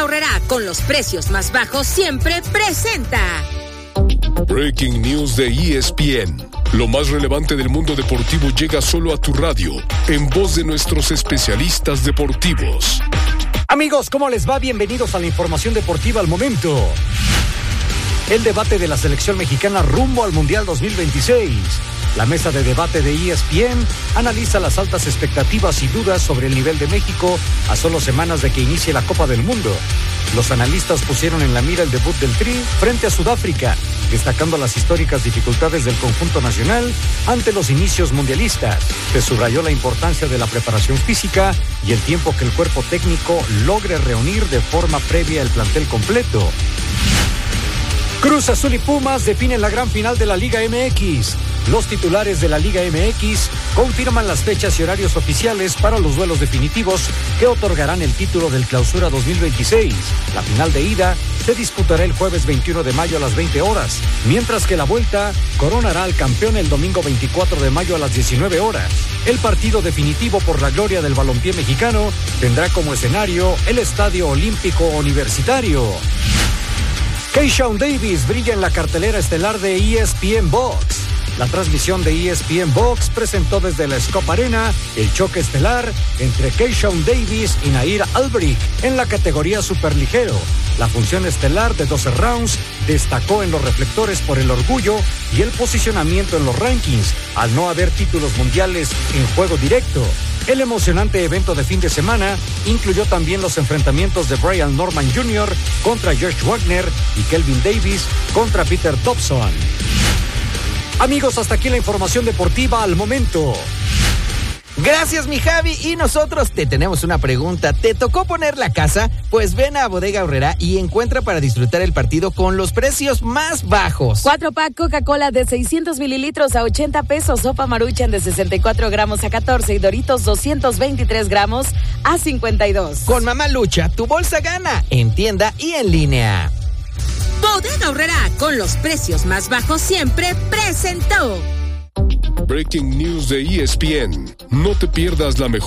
Aurrerá, con los precios más bajos siempre, presenta Breaking News de ESPN. Lo más relevante del mundo deportivo llega solo a tu radio, en voz de nuestros especialistas deportivos. Amigos, ¿cómo les va? Bienvenidos a la información deportiva al momento. El debate de la selección mexicana rumbo al Mundial 2026. La mesa de debate de ESPN analiza las altas expectativas y dudas sobre el nivel de México a solo semanas de que inicie la Copa del Mundo. Los analistas pusieron en la mira el debut del Tri frente a Sudáfrica, destacando las históricas dificultades del conjunto nacional ante los inicios mundialistas. Se subrayó la importancia de la preparación física y el tiempo que el cuerpo técnico logre reunir de forma previa el plantel completo. Cruz Azul y Pumas definen la gran final de la Liga MX. Los titulares de la Liga MX confirman las fechas y horarios oficiales para los duelos definitivos que otorgarán el título del Clausura 2026. La final de ida se disputará el jueves 21 de mayo a las 20 horas, mientras que la vuelta coronará al campeón el domingo 24 de mayo a las 19 horas. El partido definitivo por la gloria del balompié mexicano tendrá como escenario el Estadio Olímpico Universitario. Keyshawn Davis brilla en la cartelera estelar de ESPN Box. La transmisión de ESPN Box presentó desde la Scope Arena el choque estelar entre Keyshawn Davis y Nair Albright en la categoría superligero. La función estelar de 12 rounds destacó en los reflectores por el orgullo y el posicionamiento en los rankings, al no haber títulos mundiales en juego directo. El emocionante evento de fin de semana incluyó también los enfrentamientos de Brian Norman Jr. contra Josh Wagner y Kelvin Davis contra Peter Dobson. Amigos, hasta aquí la información deportiva al momento. Gracias, mi Javi, y nosotros te tenemos una pregunta. ¿Te tocó poner la casa? Pues ven a Bodega Aurrerá y encuentra para disfrutar el partido con los precios más bajos. 4-pack Coca-Cola de 600 mililitros a 80 pesos, sopa Maruchan de 64 gramos a 14 y Doritos 223 gramos a 52. Con Mamá Lucha, tu bolsa gana, en tienda y en línea. Bodega Aurrerá, con los precios más bajos siempre, presentó Breaking News de ESPN. No te pierdas la mejor